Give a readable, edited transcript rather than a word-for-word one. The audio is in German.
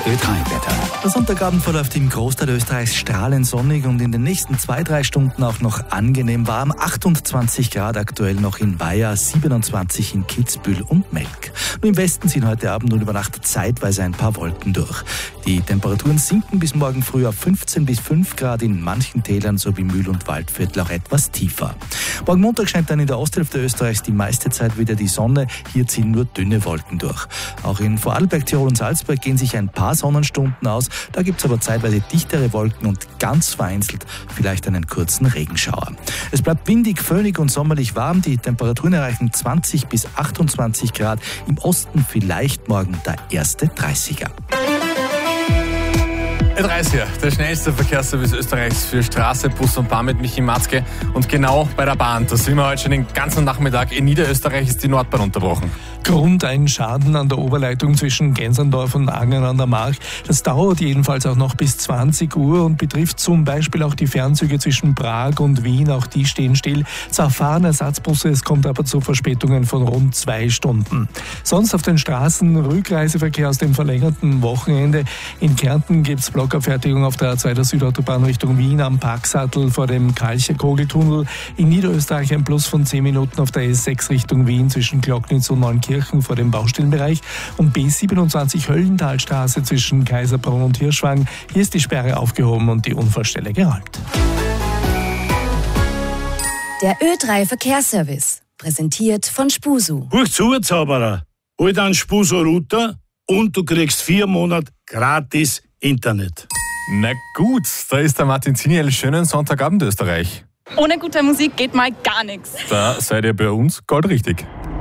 Ö3-Wetter. Der Sonntagabend verläuft im Großteil Österreichs strahlend sonnig und in den nächsten 2-3 Stunden auch noch angenehm warm. 28 Grad aktuell noch in Weiher, 27 in Kitzbühel und Melk. Nur im Westen ziehen heute Abend und über Nacht zeitweise ein paar Wolken durch. Die Temperaturen sinken bis morgen früh auf 15 bis 5 Grad, in manchen Tälern sowie Mühl- und Waldviertel auch etwas tiefer. Morgen Montag scheint dann in der Osthälfte Österreichs die meiste Zeit wieder die Sonne. Hier ziehen nur dünne Wolken durch. Auch in Vorarlberg, Tirol und Salzburg gehen sich ein paar Sonnenstunden aus. Da gibt es aber zeitweise dichtere Wolken und ganz vereinzelt vielleicht einen kurzen Regenschauer. Es bleibt windig, föhnig und sommerlich warm. Die Temperaturen erreichen 20 bis 28 Grad. Im Osten vielleicht morgen der erste 30er. Ö30, der schnellste Verkehrsservice Österreichs für Straße, Bus und Bahn mit Michi Matzke. Und genau bei der Bahn, da sind wir heute schon den ganzen Nachmittag. In Niederösterreich ist die Nordbahn unterbrochen. Grund ein Schaden an der Oberleitung zwischen Gänserndorf und Angern an der Mark. Das dauert jedenfalls auch noch bis 20 Uhr und betrifft zum Beispiel auch die Fernzüge zwischen Prag und Wien. Auch die stehen still. Zwar fahren Ersatzbusse, es kommt aber zu Verspätungen von rund 2 Stunden. Sonst auf den Straßen Rückreiseverkehr aus dem verlängerten Wochenende. In Kärnten gibt es Blockabfertigung auf der A2 der Südautobahn Richtung Wien am Parksattel vor dem Kalcher-Kogeltunnel. In Niederösterreich ein Plus von 10 Minuten auf der S6 Richtung Wien zwischen Glocknitz und Neunkirchen vor dem Baustellenbereich und B27 Höllentalstraße zwischen Kaiserbrunn und Hirschwang. Hier ist die Sperre aufgehoben und die Unfallstelle geräumt. Der Ö3 Verkehrsservice, präsentiert von Spusu. Huch zu, Zauberer. Hol dir einen Spusu-Router und du kriegst 4 Monate gratis Internet. Na gut, da ist der Martin Ziniel. Schönen Sonntagabend, Österreich. Ohne gute Musik geht mal gar nichts. Da seid ihr bei uns goldrichtig.